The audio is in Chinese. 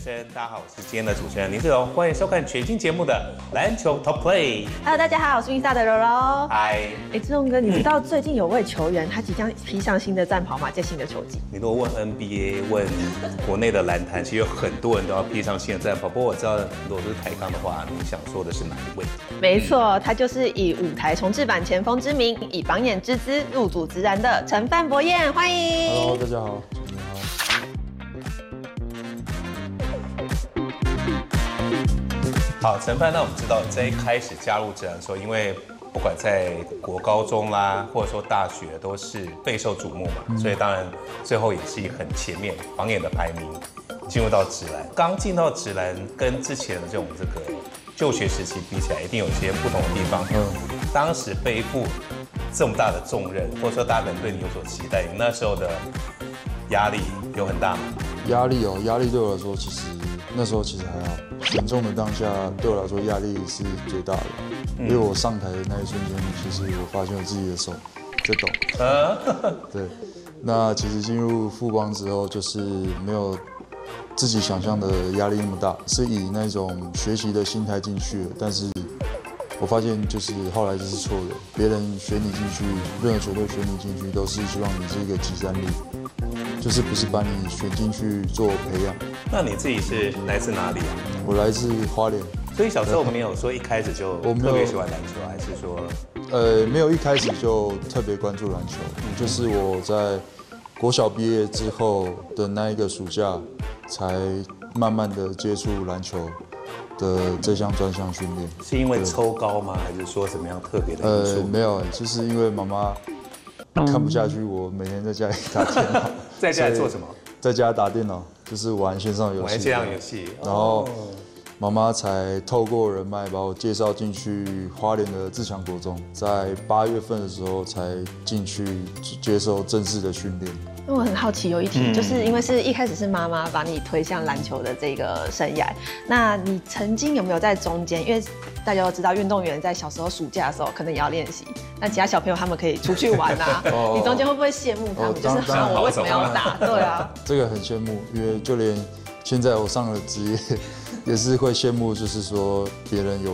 持人，大家好，我是今天的主持人林志荣，欢迎收看全新节目的篮球 Top Play。 Hello， 大家好，我是运萨的柔柔。 嗨， 志荣哥，你知道最近有位球员他即将披上新的战袍马，在新的球季？ 你如果问 NBA， 问国内的篮坛，其实有很多人都要披上新的战袍。不过我知道，如果是台钢的话，你想说的是哪一位？ 没错，他就是以舞台重制版前锋之名，以榜眼之姿入主职篮的陈范柏彦，欢迎。 Hello， 大家好。 好，陈范，那我们知道在一开始加入职篮的时候，因为不管在国高中啦，或者说大学，都是备受瞩目嘛，所以当然最后也是以很前面榜眼的排名进入到职篮。刚进到职篮，跟之前的这种就学时期比起来，一定有一些不同的地方。当时背负这么大的重任，或者说大家可能对你有所期待，你那时候的压力有很大吗？ 压力对我来说，其实那时候其实还好。选中的当下，对我来说压力是最大的，因为我上台的那一瞬间，其实我发现我自己的手在抖。对，那其实进入富邦之后，就是没有自己想象的压力那么大，是以那种学习的心态进去了，但是我发现就是后来这是错的，别人选你进去，任何球队选你进去，都是希望你是一个集战力，就是不是把你选进去做培养。 那你自己是来自哪里啊？ 我来自花莲。 所以小时候没有说一开始就特别喜欢篮球，还是说？ 没有一开始就特别关注篮球，就是我在国小毕业之后的那一个暑假，才慢慢的接触篮球的这项专项训练。 是因为抽高吗？还是说什么样特别的因素？ 没有，就是因为妈妈看不下去我每天在家里打电脑。 在家里做什么？ 在家打电脑，就是玩线上游戏。 玩线上游戏， 然后妈妈才透过人脉把我介绍进去花莲的自强国中，在8月份的时候才进去接受正式的训练。 那我很好奇有一题，就是因为是一开始是妈妈把你推向篮球的这个生涯，那你曾经有没有在中间？因为大家都知道，运动员在小时候暑假的时候可能也要练习，那其他小朋友他们可以出去玩啊，你中间会不会羡慕他们？就是我为什么要打？对啊， 这个很羡慕，因为就连现在我上了职业，也是会羡慕，就是说别人有